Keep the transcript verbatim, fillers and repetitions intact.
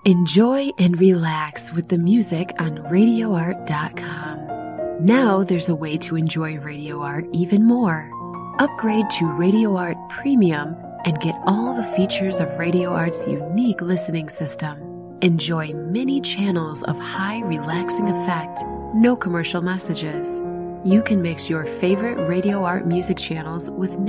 Enjoy and relax with the music on radio art dot com. Now there's a way to enjoy Radio Art even more. Upgrade to Radio Art Premium and get all the features of Radio Art's unique listening system. Enjoy many channels of high relaxing effect, no commercial messages. You can mix your favorite Radio Art music channels with